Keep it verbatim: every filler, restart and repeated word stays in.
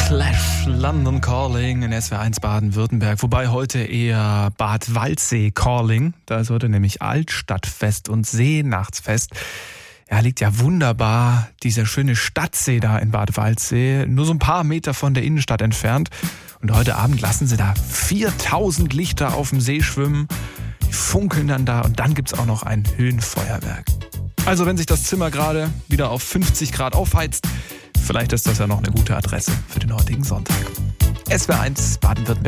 Clash, London Calling in S W R eins Baden-Württemberg. Wobei heute eher Bad Waldsee Calling. Da ist heute nämlich Altstadtfest und Seenachtsfest. Ja, liegt ja wunderbar dieser schöne Stadtsee da in Bad Waldsee. Nur so ein paar Meter von der Innenstadt entfernt. Und heute Abend lassen sie da viertausend Lichter auf dem See schwimmen. Die funkeln dann da und dann gibt's auch noch ein Höhenfeuerwerk. Also wenn sich das Zimmer gerade wieder auf fünfzig Grad aufheizt, vielleicht ist das ja noch eine gute Adresse für den heutigen Sonntag. S W R eins Baden-Württemberg.